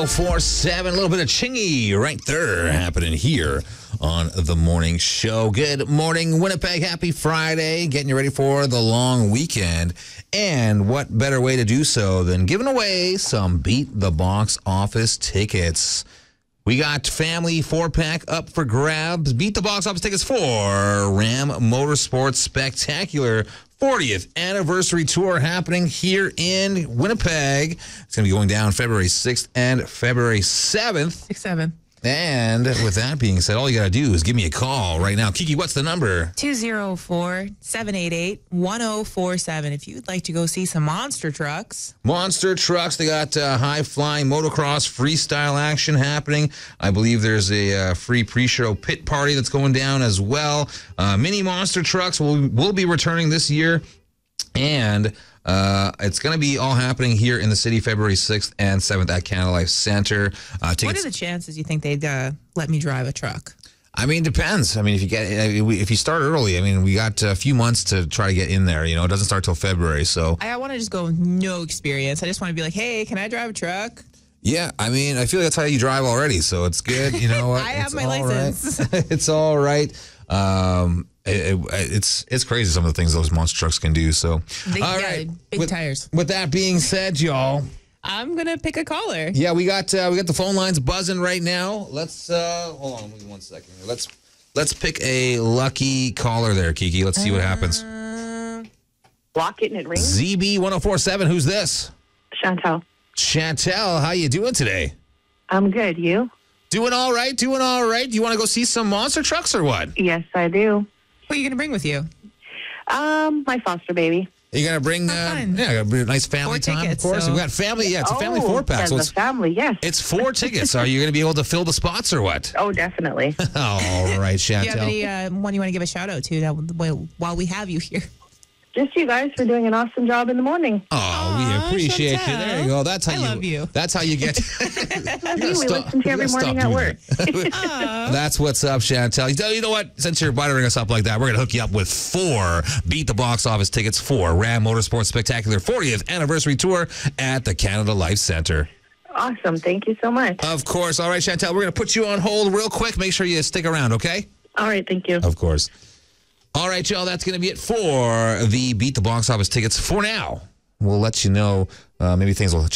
4-7, a little bit of chingy right there happening here on the morning show. Good morning, Winnipeg. Happy Friday. Getting you ready for the long weekend. And what better way to do so than giving away some Beat the Box Office tickets. We got family 4-pack up for grabs. Beat the Box Office tickets for Ram Motorsports Spectacular 40th anniversary tour happening here in Winnipeg. It's going to be going down February 6th and February 7th. 6-7. And with that being said, all you got to do is give me a call right now. Kiki, what's the number? 204-788-1047. If you'd like to go see some monster trucks. Monster trucks. They got high-flying motocross freestyle action happening. I believe there's a free pre-show pit party that's going down as well. Mini monster trucks will be returning this year. And it's going to be all happening here in the city February 6th and 7th at Canada Life Center. What are the chances you think they'd let me drive a truck? I mean, it depends. I mean, if you start early, I mean, we got a few months to try to get in there. You know, it doesn't start till February. So I want to just go with no experience. I just want to be like, hey, can I drive a truck? Yeah, I mean, I feel like that's how you drive already. So it's good. You know what? I have my license. Right. It's all right. It's crazy some of the things those monster trucks can do. So, all right, big tires. With that being said, y'all, I'm gonna pick a caller. Yeah, we got the phone lines buzzing right now. Let's hold on, wait 1 second. Let's pick a lucky caller there, Kiki. Let's see what happens. Block it and it rings. ZB 1047. Who's this? Chantel. Chantel, how you doing today? I'm good. You? Doing all right. Do you want to go see some monster trucks or what? Yes, I do. What are you going to bring with you? My foster baby. Are you going to bring a nice family 4 time, tickets, of course? so. We got family. Yeah, it's a family 4-pack. So it's a family, yes. It's 4 tickets. Are you going to be able to fill the spots or what? Oh, definitely. All right, Chantel. Do you have any one you want to give a shout out to while we have you here? Just you guys for doing an awesome job in the morning. Oh, we appreciate Chantel. you. There you go. That's how I love you. That's how you get. Love you. We listen to you every morning at work. That's what's up, Chantel. You know what? Since you're buttering us up like that, we're going to hook you up with 4 Beat the Box Office tickets for Ram Motorsports Spectacular 40th anniversary tour at the Canada Life Center. Awesome. Thank you so much. Of course. All right, Chantel, we're going to put you on hold real quick. Make sure you stick around, okay? All right. Thank you. Of course. All right, y'all, that's going to be it for the Beat the Box Office tickets for now. We'll let you know. Maybe things will